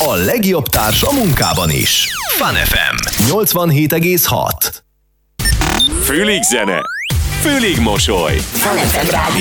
A legjobb társ a munkában is. Fun FM 87,6. Fülig zene, fülig mosoly. Fun FM rádió.